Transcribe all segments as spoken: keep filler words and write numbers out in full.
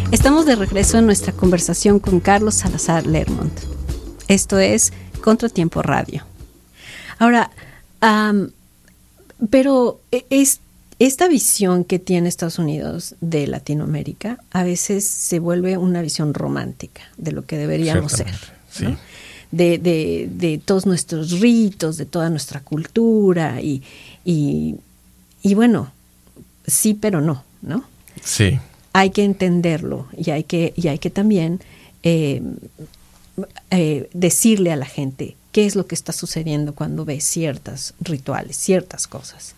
Estamos de regreso en nuestra conversación con Carlos Salazar Lermont. Esto es Contratiempo Radio. Ahora, um, pero es, esta visión que tiene Estados Unidos de Latinoamérica a veces se vuelve una visión romántica de lo que deberíamos ser, ¿no? Sí. De, de, de todos nuestros ritos, de toda nuestra cultura y, y, y bueno, sí, pero no, ¿no? Sí. Hay que entenderlo y hay que, y hay que también eh, eh, decirle a la gente qué es lo que está sucediendo cuando ve ciertos rituales, ciertas cosas.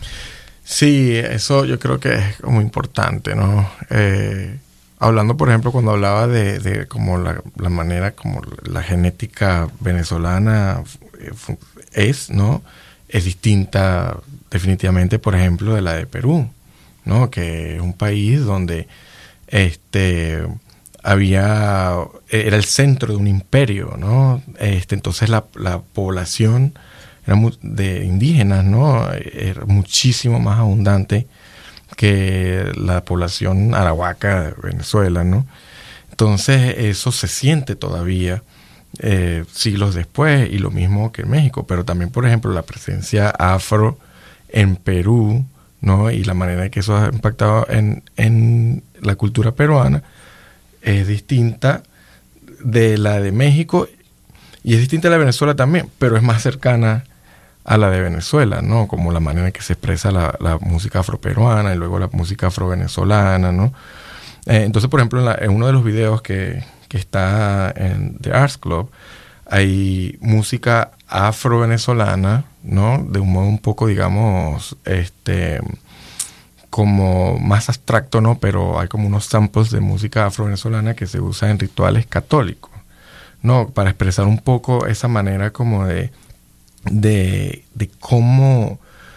Sí, eso yo creo que es muy importante, ¿no? Eh, hablando, por ejemplo, cuando hablaba de, de como la, la manera como la genética venezolana es, ¿no? Es distinta definitivamente, por ejemplo, de la de Perú, ¿no? Que es un país donde este había era el centro de un imperio, ¿no? Este, entonces la, la población era mu- de indígenas, ¿no? Era muchísimo más abundante que la población arahuaca de Venezuela, ¿no? Entonces eso se siente todavía eh, siglos después, y lo mismo que en México, pero también, por ejemplo, la presencia afro en Perú, ¿no? Y la manera en que eso ha impactado en, en la cultura peruana es distinta de la de México y es distinta de la de Venezuela también, pero es más cercana a la de Venezuela, ¿no? Como la manera en que se expresa la, la música afroperuana y luego la música afrovenezolana, ¿no? Eh, entonces, por ejemplo, en, la, en uno de los videos que, que está en The Arts Club hay música afro-venezolana, ¿no? De un modo un poco, digamos, este, como más abstracto, ¿no? Pero hay como unos samples de música afro-venezolana que se usan en rituales católicos, ¿no? Para expresar un poco esa manera como de, de, de cómo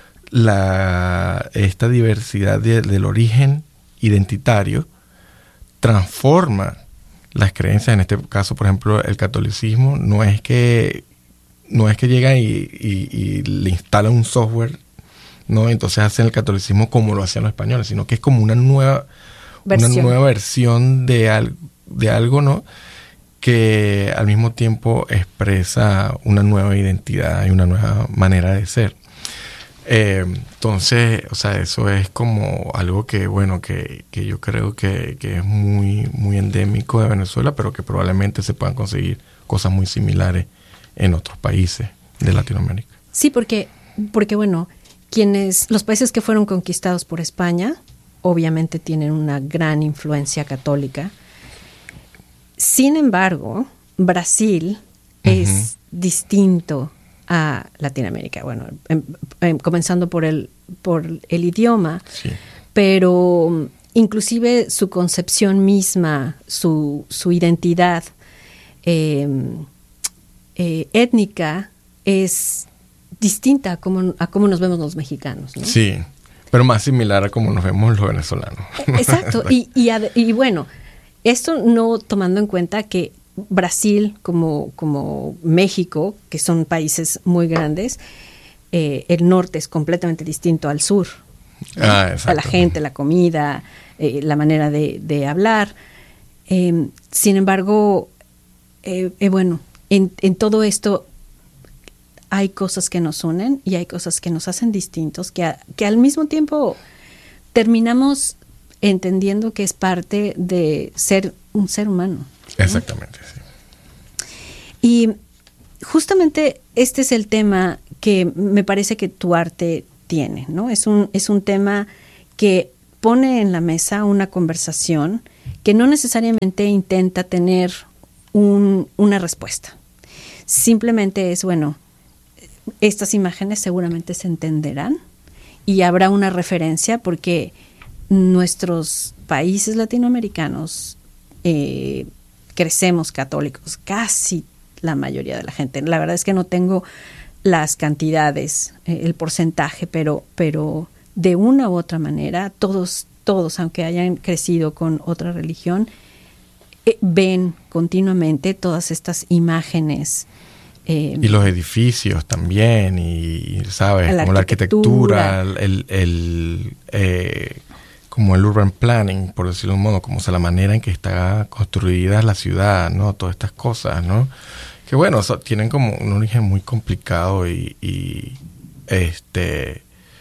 la, esta diversidad de, del origen identitario transforma las creencias. En este caso, por ejemplo, el catolicismo no es que no es que llega y, y, y le instala un software, ¿no? Entonces hacen el catolicismo como lo hacían los españoles, sino que es como una nueva versión, una nueva versión de, al, de algo, ¿no? Que al mismo tiempo expresa una nueva identidad y una nueva manera de ser. Eh, entonces, o sea, eso es como algo que, bueno, que, que yo creo que, que es muy, muy endémico de Venezuela, pero que probablemente se puedan conseguir cosas muy similares en otros países de Latinoamérica. Sí, porque, porque bueno, quienes, los países que fueron conquistados por España, obviamente tienen una gran influencia católica. Sin embargo, Brasil uh-huh. es distinto a Latinoamérica, bueno, em, em, comenzando por el, por el idioma, sí. Pero inclusive su concepción misma, su, su identidad eh, eh, étnica es distinta a cómo, a cómo nos vemos los mexicanos, ¿no? Sí, pero más similar a cómo nos vemos los venezolanos. Exacto, y, y, y bueno, esto no tomando en cuenta que Brasil, como, como México, que son países muy grandes, eh, el norte es completamente distinto al sur. Ah, a la gente, la comida, eh, la manera de, de hablar. Eh, sin embargo, eh, eh, bueno, en, en todo esto hay cosas que nos unen y hay cosas que nos hacen distintos, que, a, que al mismo tiempo terminamos entendiendo que es parte de ser un ser humano, ¿no? Exactamente, sí. Y justamente este es el tema que me parece que tu arte tiene, ¿no? Es un, es un tema que pone en la mesa una conversación que no necesariamente intenta tener un, una respuesta. Simplemente es, bueno, estas imágenes seguramente se entenderán y habrá una referencia porque nuestros países latinoamericanos eh, crecemos católicos, casi la mayoría de la gente. La verdad es que no tengo las cantidades, eh, el porcentaje, pero, pero de una u otra manera, todos, todos, aunque hayan crecido con otra religión, eh, ven continuamente todas estas imágenes. Eh, y los edificios también, y, ¿sabes? La como arquitectura. la arquitectura, el, el, eh, como el urban planning, por decirlo de un modo, como o sea, la manera en que está construida la ciudad, ¿no? Todas estas cosas, ¿no? Que bueno, o sea, tienen como un origen muy complicado y, y este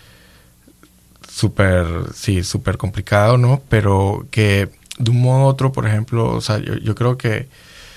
súper, sí, súper complicado, ¿no? Pero que de un modo u otro, por ejemplo, o sea, yo, yo creo que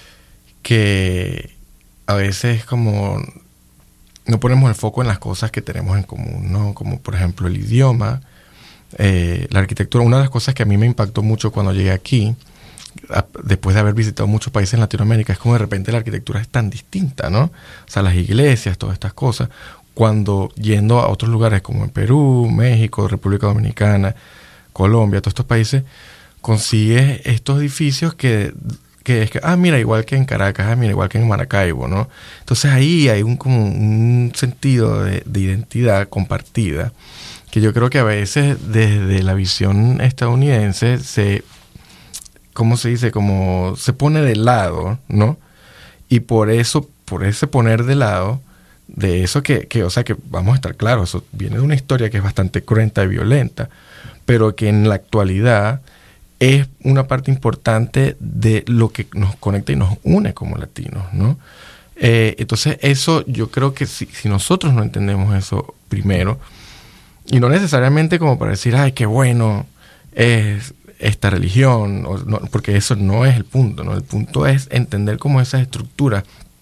que a veces como no ponemos el foco en las cosas que tenemos en común, ¿no? Como por ejemplo el idioma, eh, la arquitectura. Una de las cosas que a mí me impactó mucho cuando llegué aquí, a, después de haber visitado muchos países en Latinoamérica, es como de repente la arquitectura es tan distinta, ¿no? O sea, las iglesias, todas estas cosas. Cuando yendo a otros lugares como en Perú, México, República Dominicana, Colombia, todos estos países, consigues estos edificios que... que es que, ah, mira, igual que en Caracas, ah, mira, igual que en Maracaibo, ¿no? Entonces ahí hay un como un sentido de, de identidad compartida que yo creo que a veces desde la visión estadounidense se, ¿cómo se dice? Como se pone de lado, ¿no? Y por eso, por ese poner de lado, de eso que, que, o sea, que vamos a estar claros, eso viene de una historia que es bastante cruenta y violenta, pero que en la actualidad es una parte importante de lo que nos conecta y nos une como latinos, ¿no? Eh, entonces eso yo creo que si, si nosotros no entendemos eso primero, y no necesariamente como para decir, ay, qué bueno es esta religión, o no, porque eso no es el punto, ¿no? El punto es entender cómo esas estructuras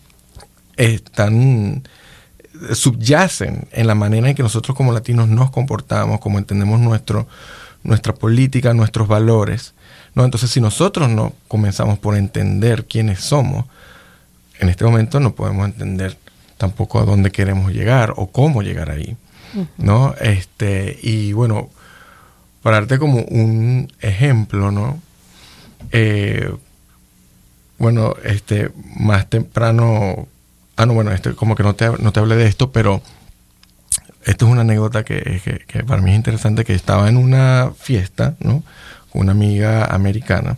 están, subyacen en la manera en que nosotros como latinos nos comportamos, como entendemos nuestro nuestra política, nuestros valores, ¿no? Entonces, si nosotros no comenzamos por entender quiénes somos, en este momento no podemos entender tampoco a dónde queremos llegar o cómo llegar ahí, ¿no? Este, y bueno, para darte como un ejemplo, ¿no? Eh, bueno, este, más temprano, ah, no, bueno, este, como que no te, no te hablé de esto, pero esto es una anécdota que, que, que para mí es interesante, que estaba en una fiesta, ¿no? Con una amiga americana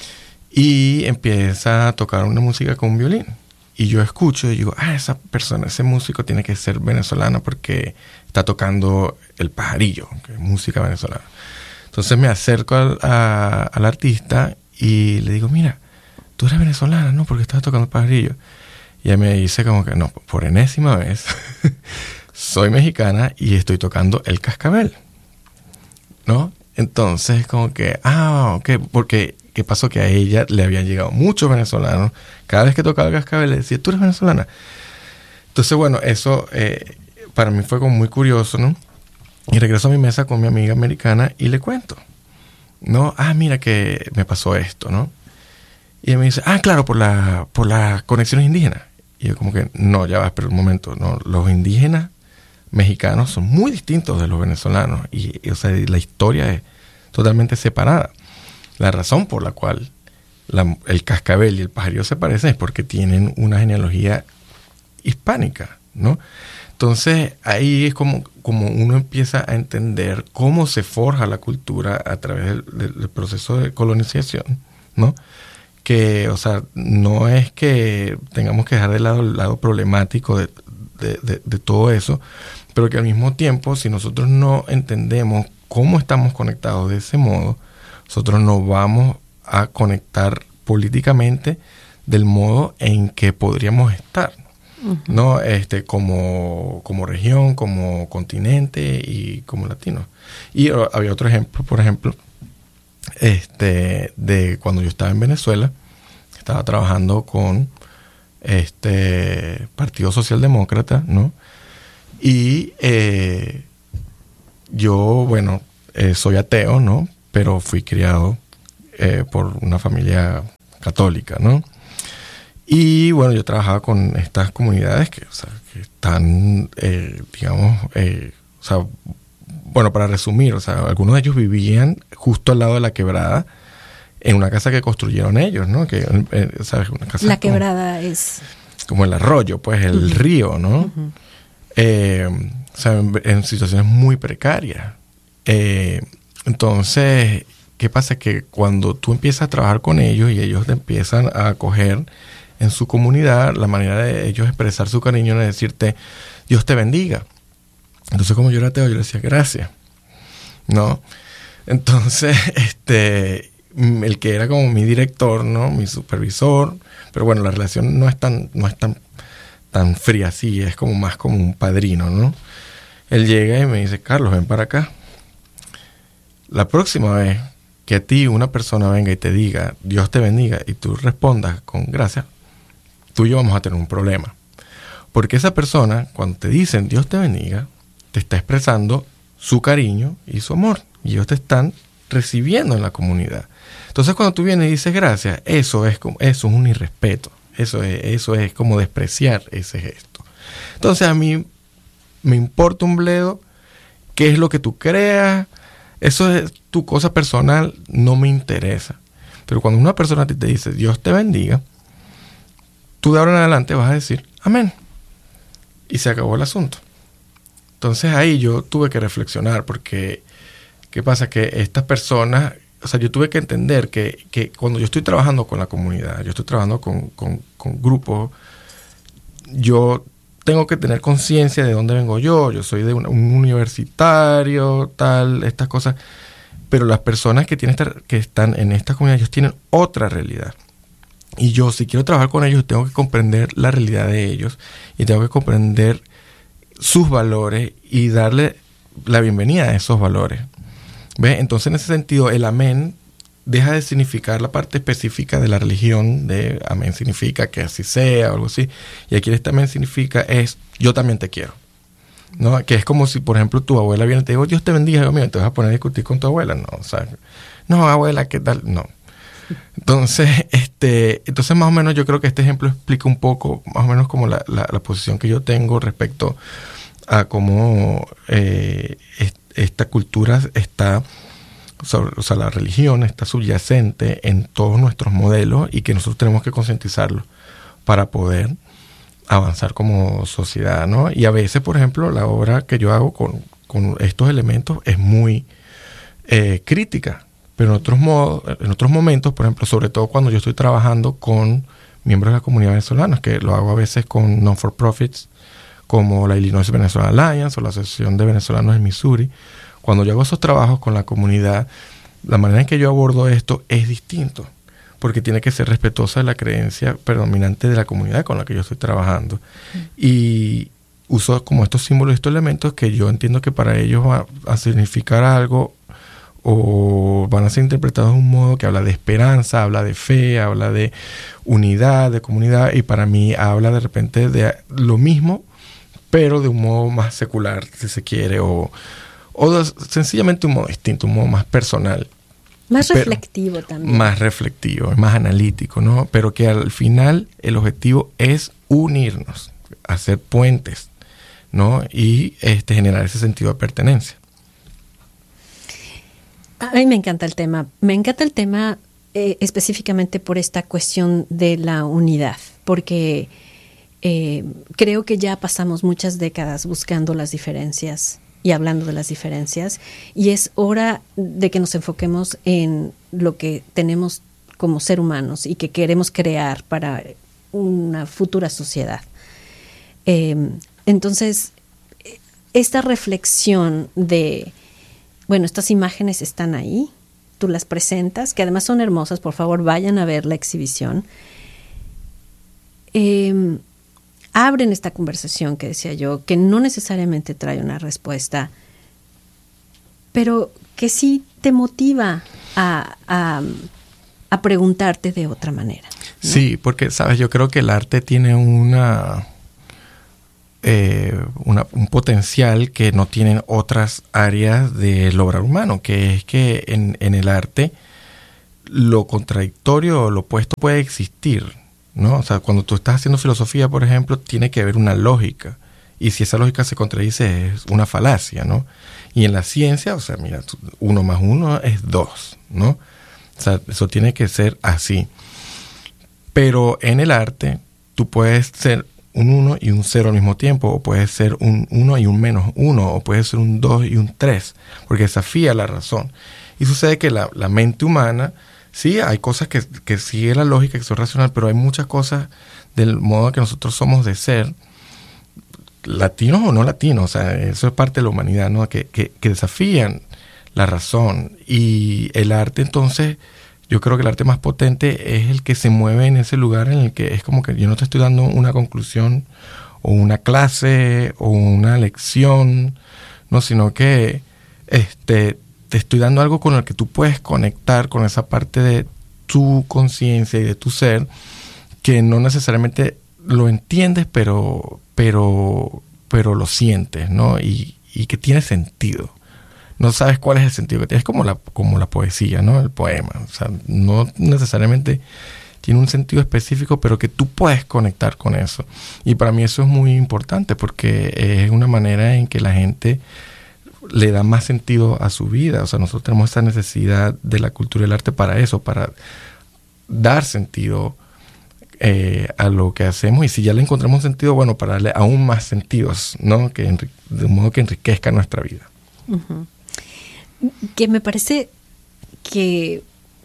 y empieza a tocar una música con un violín. Y yo escucho y digo, ah, esa persona, ese músico tiene que ser venezolano porque está tocando El Pajarillo, que es música venezolana. Entonces me acerco al, a, al artista y le digo, mira, tú eres venezolana, ¿no? Porque estás tocando El Pajarillo. Y ella me dice como que, no, por enésima vez... soy mexicana y estoy tocando el cascabel, ¿no? Entonces, como que, ah, ok, porque, ¿qué pasó? Que a ella le habían llegado muchos venezolanos. Cada vez que tocaba el cascabel le decía, ¿tú eres venezolana? Entonces, bueno, eso eh, para mí fue como muy curioso, ¿no? Y regreso a mi mesa con mi amiga americana y le cuento, ¿no? Ah, mira que me pasó esto, ¿no? Y ella me dice, ah, claro, por la, por las conexiones indígenas. Y yo como que, no, ya va, espera un momento, ¿no? Los indígenas mexicanos son muy distintos de los venezolanos y, y o sea, la historia es totalmente separada. La razón por la cual la, el cascabel y el pajarillo se parecen es porque tienen una genealogía hispánica, ¿no? Entonces ahí es como, como uno empieza a entender cómo se forja la cultura a través del, del, del proceso de colonización, ¿no? Que, o sea, no es que tengamos que dejar de lado el lado problemático de, de, de, de todo eso, pero que al mismo tiempo, si nosotros no entendemos cómo estamos conectados de ese modo, nosotros nos vamos a conectar políticamente del modo en que podríamos estar, uh-huh. ¿no? Este, como, como región, como continente y como latinos. Y uh, había otro ejemplo, por ejemplo, este, de cuando yo estaba en Venezuela, estaba trabajando con este Partido Socialdemócrata, ¿no? Y eh, yo, bueno, eh, soy ateo, ¿no? Pero fui criado eh, por una familia católica, ¿no? Y bueno, yo trabajaba con estas comunidades que, o sea, que están, eh, digamos, eh, o sea, bueno, para resumir, o sea, algunos de ellos vivían justo al lado de la quebrada, en una casa que construyeron ellos, ¿no? Que, eh, ¿sabes? Una casa la quebrada como, es... como el arroyo, pues, el uh-huh. río, ¿no? Uh-huh. Eh, o sea, en, en situaciones muy precarias. Eh, entonces, ¿qué pasa? Que cuando tú empiezas a trabajar con ellos y ellos te empiezan a acoger en su comunidad, la manera de ellos expresar su cariño es decirte, Dios te bendiga. Entonces, como yo era ateo, yo le decía, gracias, ¿no? Entonces, este, el que era como mi director, ¿no? Mi supervisor, pero bueno, la relación no es tan, no es tan, tan fría así, es como más como un padrino, ¿no? Él llega y me dice, Carlos, ven para acá. La próxima vez que a ti una persona venga y te diga, Dios te bendiga, y tú respondas con gracias, tú y yo vamos a tener un problema. Porque esa persona, cuando te dicen Dios te bendiga, te está expresando su cariño y su amor. Y ellos te están recibiendo en la comunidad. Entonces, cuando tú vienes y dices gracias, eso es, como, eso es un irrespeto. Eso es, eso es como despreciar ese gesto. Entonces, a mí me importa un bledo qué es lo que tú creas. Eso es tu cosa personal, no me interesa. Pero cuando una persona te dice Dios te bendiga, tú de ahora en adelante vas a decir amén. Y se acabó el asunto. Entonces ahí yo tuve que reflexionar porque, ¿qué pasa? Que estas personas, o sea, yo tuve que entender que, que cuando yo estoy trabajando con la comunidad, yo estoy trabajando con, con, con grupos, yo tengo que tener conciencia de dónde vengo yo. Yo soy de un, un universitario, tal, estas cosas. Pero las personas que, tienen esta, que están en esta comunidad, ellos tienen otra realidad. Y yo, si quiero trabajar con ellos, tengo que comprender la realidad de ellos y tengo que comprender sus valores y darle la bienvenida a esos valores. ¿Ves? Entonces, en ese sentido, el amén deja de significar la parte específica de la religión, de amén significa que así sea o algo así. Y aquí este amén significa es yo también te quiero. ¿No? Que es como si, por ejemplo, tu abuela viene y te digo, Dios te bendiga, Dios mío, te vas a poner a discutir con tu abuela. No, o sea, no, abuela, ¿qué tal? No. Entonces, este, entonces más o menos yo creo que este ejemplo explica un poco, más o menos como la, la, la posición que yo tengo respecto a cómo eh, est- esta cultura está, sobre, o sea, la religión está subyacente en todos nuestros modelos y que nosotros tenemos que concientizarlo para poder avanzar como sociedad, ¿no? Y a veces, por ejemplo, la obra que yo hago con, con estos elementos es muy eh, crítica. Pero en otros modos, en otros momentos, por ejemplo, sobre todo cuando yo estoy trabajando con miembros de la comunidad venezolana, que lo hago a veces con non-for-profits, como la Illinois Venezuelan Alliance o la Asociación de Venezolanos de Missouri, cuando yo hago esos trabajos con la comunidad, la manera en que yo abordo esto es distinto, porque tiene que ser respetuosa de la creencia predominante de la comunidad con la que yo estoy trabajando. Mm. Y uso como estos símbolos, estos elementos que yo entiendo que para ellos va a significar algo o van a ser interpretados de un modo que habla de esperanza, habla de fe, habla de unidad, de comunidad, y para mí habla de repente de lo mismo, pero de un modo más secular, si se quiere, o, o de, sencillamente un modo distinto, un modo más personal. Más reflectivo también. Más reflectivo, más analítico, ¿no? Pero que al final el objetivo es unirnos, hacer puentes, ¿no? Y este, generar ese sentido de pertenencia. A mí me encanta el tema. Me encanta el tema eh, específicamente por esta cuestión de la unidad, porque eh, creo que ya pasamos muchas décadas buscando las diferencias y hablando de las diferencias, y es hora de que nos enfoquemos en lo que tenemos como ser humanos y que queremos crear para una futura sociedad. Eh, entonces, esta reflexión de bueno, estas imágenes están ahí, tú las presentas, que además son hermosas, por favor vayan a ver la exhibición. Eh, abren esta conversación que decía yo, que no necesariamente trae una respuesta, pero que sí te motiva a, a, a preguntarte de otra manera, ¿no? Sí, porque, sabes, yo creo que el arte tiene una... Eh, una, un potencial que no tienen otras áreas del obrar humano, que es que en, en el arte lo contradictorio o lo opuesto puede existir, ¿no? O sea, cuando tú estás haciendo filosofía, por ejemplo, tiene que haber una lógica, y si esa lógica se contradice es una falacia, ¿no? Y en la ciencia, o sea, mira, uno más uno es dos, ¿no? O sea, eso tiene que ser así. Pero en el arte tú puedes ser un uno y un cero al mismo tiempo, o puede ser un uno y un menos uno, o puede ser un dos y un tres, porque desafía la razón. Y sucede que la, la mente humana, sí, hay cosas que, que sigue la lógica, que son racionales, pero hay muchas cosas del modo que nosotros somos de ser, latinos o no latinos, o sea, eso es parte de la humanidad, ¿no? Que, que, que desafían la razón. Y el arte, entonces, yo creo que el arte más potente es el que se mueve en ese lugar en el que es como que yo no te estoy dando una conclusión o una clase o una lección, no, sino que este, te estoy dando algo con el que tú puedes conectar con esa parte de tu conciencia y de tu ser que no necesariamente lo entiendes, pero, pero, pero lo sientes, ¿no? Y, y que tiene sentido. No sabes cuál es el sentido que tiene. Es como la, como la poesía, ¿no? El poema. O sea, no necesariamente tiene un sentido específico, pero que tú puedes conectar con eso. Y para mí eso es muy importante porque es una manera en que la gente le da más sentido a su vida. O sea, nosotros tenemos esa necesidad de la cultura y el arte para eso, para dar sentido eh, a lo que hacemos. Y si ya le encontramos sentido, bueno, para darle aún más sentidos, ¿no? Que enri- de un modo que enriquezca nuestra vida. Uh-huh. Que me parece que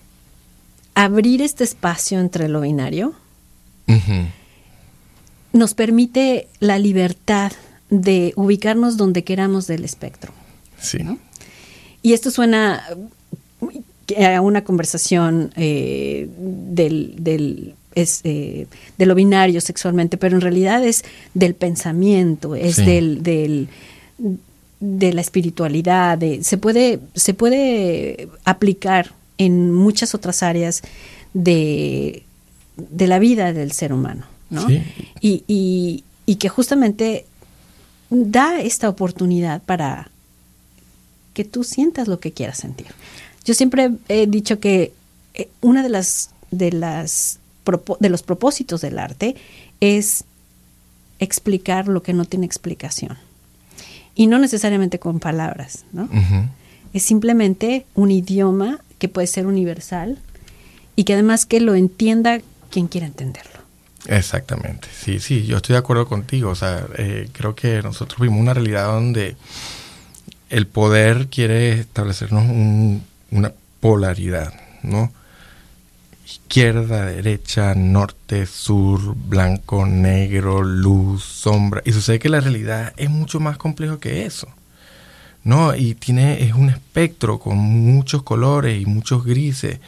abrir este espacio entre lo binario uh-huh. nos permite la libertad de ubicarnos donde queramos del espectro. Sí. ¿No? Y esto suena a una conversación eh, del, del, es, eh, de lo binario sexualmente, pero en realidad es del pensamiento, es sí. del... del de la espiritualidad, de, se puede se puede aplicar en muchas otras áreas de, de la vida del ser humano, ¿no? Sí. Y, y, y que justamente da esta oportunidad para que tú sientas lo que quieras sentir. Yo siempre he dicho que una de las de las de los propósitos del arte es explicar lo que no tiene explicación. Y no necesariamente con palabras, ¿no? Uh-huh. Es simplemente un idioma que puede ser universal y que además que lo entienda quien quiera entenderlo. Exactamente, sí, sí, yo estoy de acuerdo contigo. O sea, eh, creo que nosotros vivimos una realidad donde el poder quiere establecernos un, una polaridad, ¿no? Izquierda, derecha, norte, sur, blanco, negro, luz, sombra. Y sucede que la realidad es mucho más complejo que eso, ¿no? Y tiene, es un espectro con muchos colores y muchos grises.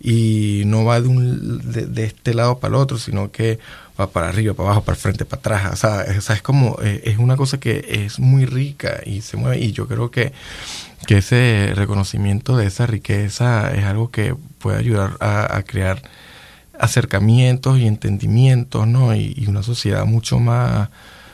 Y no va de, un, de, de este lado para el otro, sino que va para arriba, para abajo, para el frente, para atrás. O sea, es, o sea, es como, eh, es una cosa que es muy rica y se mueve. Y yo creo que, que ese reconocimiento de esa riqueza es algo que puede ayudar a, a crear acercamientos y entendimientos, ¿no? Y, y una sociedad mucho más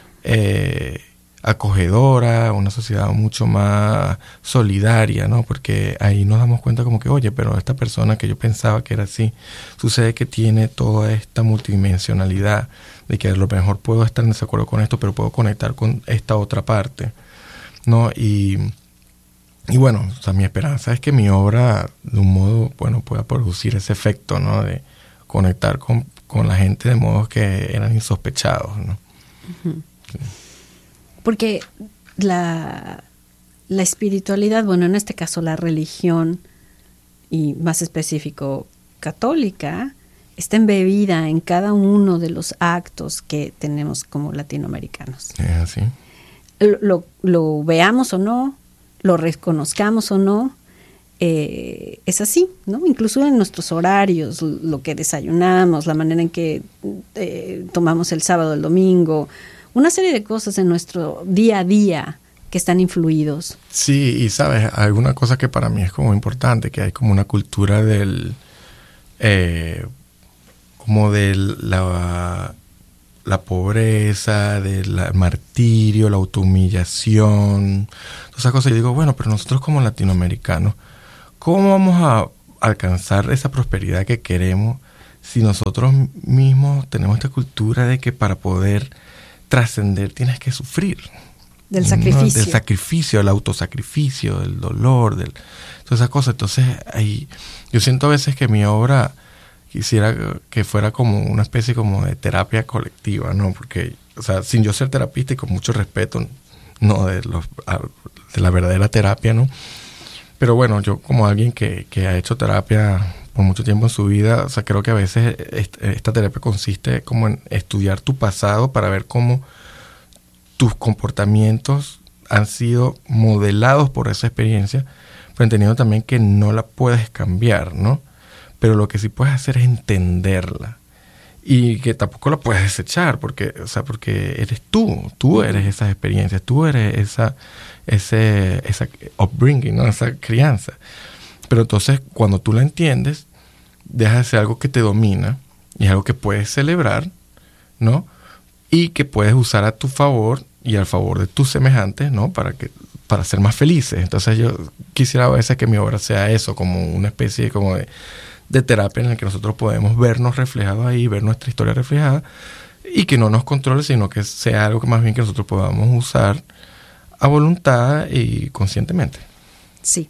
eh, acogedora, una sociedad mucho más solidaria, ¿no? Porque ahí nos damos cuenta como que, oye, pero esta persona que yo pensaba que era así, sucede que tiene toda esta multidimensionalidad de que a lo mejor puedo estar en desacuerdo con esto, pero puedo conectar con esta otra parte, ¿no? Y, y bueno, o sea, mi esperanza es que mi obra, de un modo, bueno, pueda producir ese efecto, ¿no? De conectar con, con la gente de modos que eran insospechados, ¿no? Uh-huh. Sí. Porque la, la espiritualidad, bueno, en este caso la religión, y más específico católica, está embebida en cada uno de los actos que tenemos como latinoamericanos. Es así. Lo, lo, lo veamos o no, lo reconozcamos o no, eh, es así, ¿no? Incluso en nuestros horarios, lo que desayunamos, la manera en que eh, tomamos el sábado, el domingo, una serie de cosas en nuestro día a día que están influidos. Sí, y sabes, alguna cosa que para mí es como importante, que hay como una cultura del, eh, como de la, la pobreza, del martirio, la autohumillación, todas esas cosas. Y digo, bueno, pero nosotros como latinoamericanos, ¿cómo vamos a alcanzar esa prosperidad que queremos si nosotros mismos tenemos esta cultura de que para poder trascender tienes que sufrir? Del sacrificio. ¿No? Del sacrificio, del autosacrificio, del dolor, del, todas esas cosas. Entonces, ahí, yo siento a veces que mi obra quisiera que fuera como una especie como de terapia colectiva, ¿no? Porque, o sea, sin yo ser terapista y con mucho respeto, no de, los, de la verdadera terapia, ¿no? Pero bueno, yo como alguien que, que ha hecho terapia por mucho tiempo en su vida, o sea, creo que a veces esta terapia consiste como en estudiar tu pasado para ver cómo tus comportamientos han sido modelados por esa experiencia pero entendiendo también que no la puedes cambiar, ¿no? Pero lo que sí puedes hacer es entenderla. Y que tampoco la puedes desechar, porque, o sea, porque eres tú, tú eres esas experiencias, tú eres esa, ese, esa upbringing, ¿no? Esa crianza. Pero entonces, cuando tú la entiendes, deja de ser algo que te domina, y es algo que puedes celebrar, ¿no? Y que puedes usar a tu favor y al favor de tus semejantes, ¿no? Para que, para ser más felices. Entonces yo quisiera a veces que mi obra sea eso, como una especie como de de terapia en la que nosotros podemos vernos reflejados ahí, ver nuestra historia reflejada y que no nos controle, sino que sea algo que más bien que nosotros podamos usar a voluntad y conscientemente. Sí.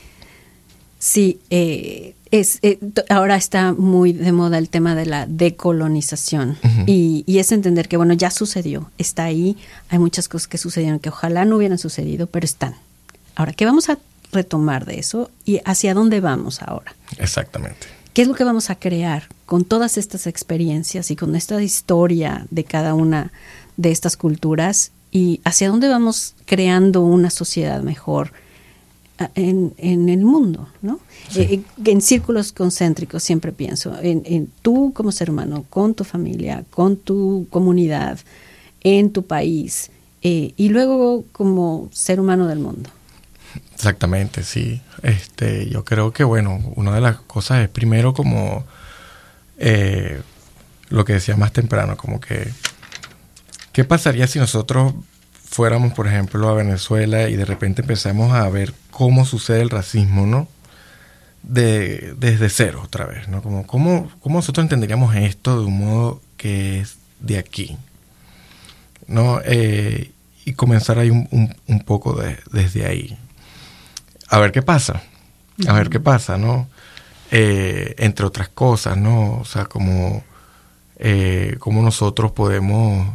Sí, eh, es, eh, ahora está muy de moda el tema de la decolonización. Uh-huh. y, y es entender que, bueno, ya sucedió, está ahí, hay muchas cosas que sucedieron que ojalá no hubieran sucedido, pero están. Ahora, ¿qué vamos a retomar de eso y hacia dónde vamos ahora? Exactamente. ¿Qué es lo que vamos a crear con todas estas experiencias y con esta historia de cada una de estas culturas y hacia dónde vamos creando una sociedad mejor en, en el mundo, ¿no? Sí. Eh, en círculos concéntricos siempre pienso en, en tú como ser humano, con tu familia, con tu comunidad, en tu país eh, y luego como ser humano del mundo. Exactamente, sí. Este, yo creo que, bueno, una de las cosas es primero como eh, lo que decía más temprano, como que ¿qué pasaría si nosotros fuéramos, por ejemplo, a Venezuela y de repente empezamos a ver cómo sucede el racismo, ¿no? De, desde cero otra vez, ¿no? Como cómo, cómo nosotros entenderíamos esto de un modo que es de aquí, ¿no? Eh, y comenzar ahí un, un, un poco de, desde ahí. A ver qué pasa, a ver qué pasa, ¿no? Eh, entre otras cosas, ¿no? O sea, como, eh, como nosotros podemos,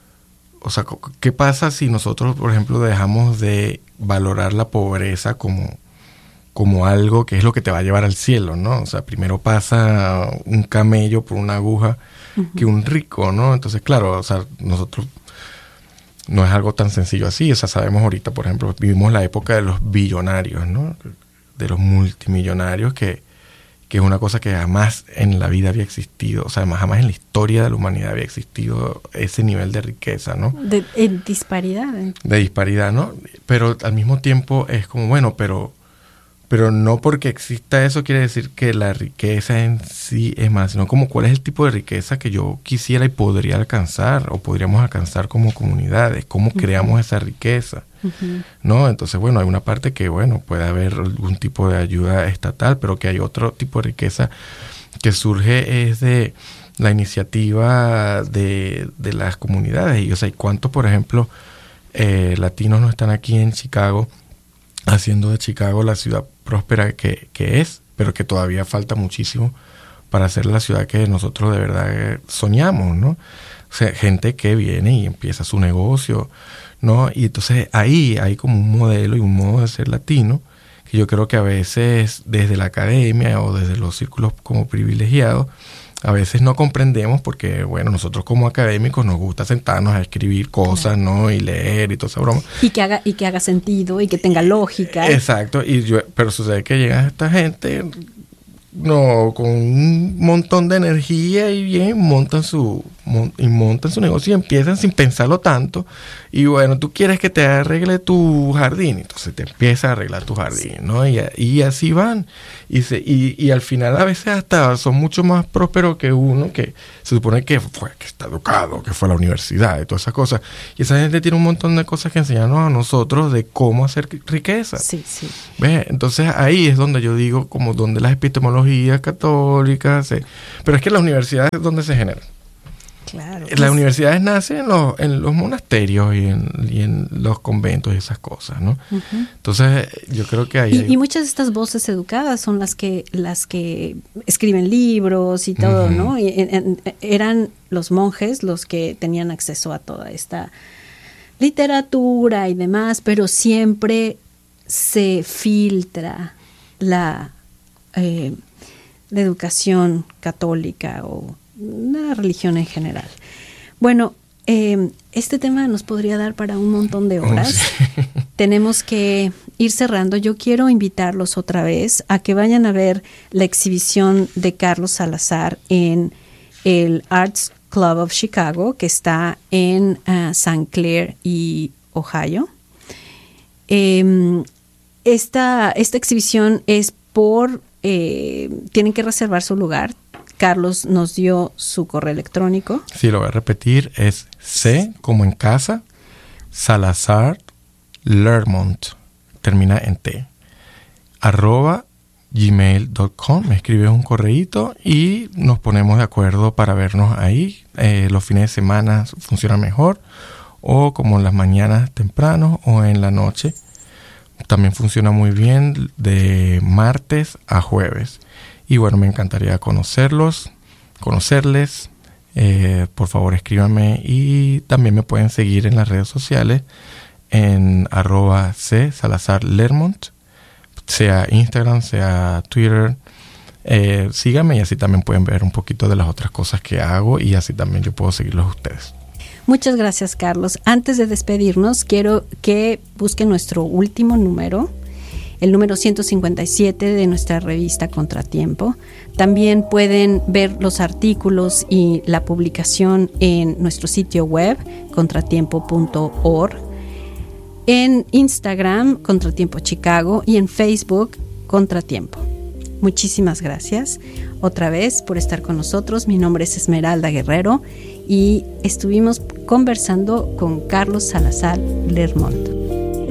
o sea, ¿qué pasa si nosotros, por ejemplo, dejamos de valorar la pobreza como, como algo que es lo que te va a llevar al cielo, ¿no? O sea, primero pasa un camello por una aguja uh-huh. que un rico, ¿no? Entonces, claro, o sea, nosotros no es algo tan sencillo así. O sea, sabemos ahorita, por ejemplo, vivimos la época de los billonarios, ¿no? De los multimillonarios, que, que es una cosa que jamás en la vida había existido. O sea, jamás en la historia de la humanidad había existido ese nivel de riqueza, ¿no? De, de disparidad. ¿eh? De disparidad, ¿no? Pero al mismo tiempo es como, bueno, pero... Pero no porque exista eso quiere decir que la riqueza en sí es más, sino como cuál es el tipo de riqueza que yo quisiera y podría alcanzar o podríamos alcanzar como comunidades, cómo uh-huh. creamos esa riqueza, uh-huh. ¿no? Entonces, bueno, hay una parte que, bueno, puede haber algún tipo de ayuda estatal, pero que hay otro tipo de riqueza que surge es de la iniciativa de, de las comunidades. Y, o sea, ¿cuántos, por ejemplo, eh, latinos no están aquí en Chicago haciendo de Chicago la ciudad próspera que, que es, pero que todavía falta muchísimo para ser la ciudad que nosotros de verdad soñamos, ¿no? O sea, gente que viene y empieza su negocio, ¿no? Y entonces ahí hay como un modelo y un modo de ser latino que yo creo que a veces desde la academia o desde los círculos como privilegiados a veces no comprendemos porque, bueno, nosotros como académicos nos gusta sentarnos a escribir cosas, claro. ¿no? Y leer y toda esa broma. Y que haga, y que haga sentido y que tenga lógica. Exacto. Y yo, pero sucede que llega esta gente, no, con un montón de energía y bien, montan su, mon, y montan su negocio y empiezan sin pensarlo tanto. Y bueno, tú quieres que te arregle tu jardín, entonces te empieza a arreglar tu jardín, ¿no? Y, y así van. Y, se, y, y al final a veces hasta son mucho más prósperos que uno que se supone que fue, que está educado, que fue a la universidad y todas esas cosas. Y esa gente tiene un montón de cosas que enseñarnos a nosotros de cómo hacer riqueza. Sí, sí. ¿Ves? Entonces ahí es donde yo digo, como donde las epistemologías católicas, se, pero es que las universidades es donde se generan. Claro. Las universidades nacen en los, en los monasterios y en, y en los conventos y esas cosas, ¿no? Uh-huh. Entonces, yo creo que ahí... Y, hay... y muchas de estas voces educadas son las que las que escriben libros y todo, uh-huh. ¿no? Y, en, en, eran los monjes los que tenían acceso a toda esta literatura y demás, pero siempre se filtra la, eh, la educación católica o una religión en general. Bueno, eh, este tema nos podría dar para un montón de horas. Oh, sí. Tenemos que ir cerrando, yo quiero invitarlos otra vez a que vayan a ver la exhibición de Carlos Salazar en el Arts Club of Chicago, que está en uh, Saint Clair y Ohio. Eh, esta, esta exhibición es por, eh, tienen que reservar su lugar. Carlos nos dio su correo electrónico. Sí, lo voy a repetir, es C como en casa, Salazar Lermont, termina en T, arroba gmail punto com. Me escribes un correíto y nos ponemos de acuerdo para vernos ahí. Eh, los fines de semana funciona mejor, o como en las mañanas temprano o en la noche. También funciona muy bien de martes a jueves. Y bueno, me encantaría conocerlos, conocerles. Eh, por favor, escríbanme, y también me pueden seguir en las redes sociales en arroba C Salazar Lermont, sea Instagram, sea Twitter. Eh, síganme y así también pueden ver un poquito de las otras cosas que hago, y así también yo puedo seguirlos a ustedes. Muchas gracias, Carlos. Antes de despedirnos, quiero que busquen nuestro último número, el número ciento cincuenta y siete de nuestra revista Contratiempo. También pueden ver los artículos y la publicación en nuestro sitio web, contratiempo punto org, en Instagram, Contratiempo Chicago, y en Facebook, Contratiempo. Muchísimas gracias otra vez por estar con nosotros. Mi nombre es Esmeralda Guerrero y estuvimos conversando con Carlos Salazar Lermont.